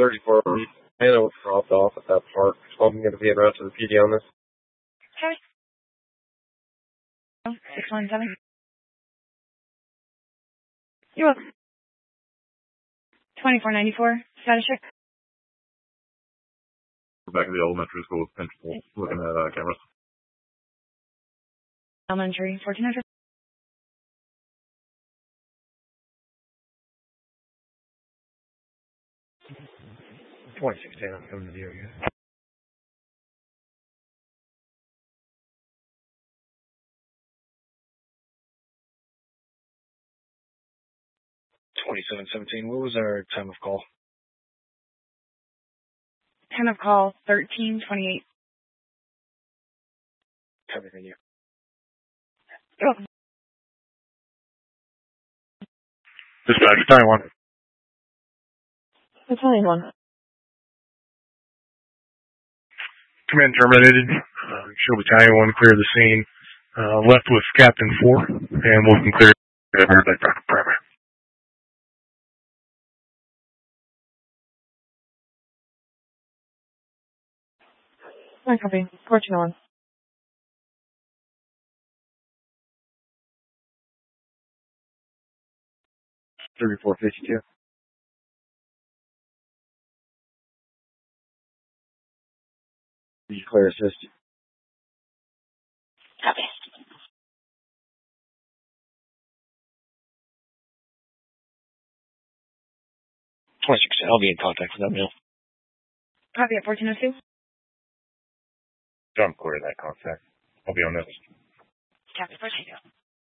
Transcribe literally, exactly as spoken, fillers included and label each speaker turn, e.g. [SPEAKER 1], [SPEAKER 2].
[SPEAKER 1] thirty-four. Hannah was dropped off at that park. So I'm going to be en route to the P D on this.
[SPEAKER 2] Okay. six one seven. You're welcome. twenty-four ninety-four. Status check.
[SPEAKER 3] We're back at the elementary school with principal looking at uh, cameras.
[SPEAKER 2] Elementary, fourteen hundred.
[SPEAKER 1] twenty sixteen, I'm coming to the area. twenty-seven seventeen, what was our time of call?
[SPEAKER 2] Time of call, thirteen twenty-eight.
[SPEAKER 1] Copy, thank you.
[SPEAKER 2] You're welcome.
[SPEAKER 1] Dispatch, Battalion one.
[SPEAKER 2] Battalion one.
[SPEAKER 1] Command terminated. Uh, show Battalion one clear the scene. Uh, left with Captain four, and we'll can clear the primary.
[SPEAKER 2] One copy. fourteen one.
[SPEAKER 1] thirty-four fifty-two. Did you clear assist?
[SPEAKER 2] Copy.
[SPEAKER 1] twenty-six, I'll be in contact with that mill.
[SPEAKER 2] Copy at fourteen oh two.
[SPEAKER 3] John, clear that contact. I'll be on this.
[SPEAKER 2] Copy, fourteen oh two.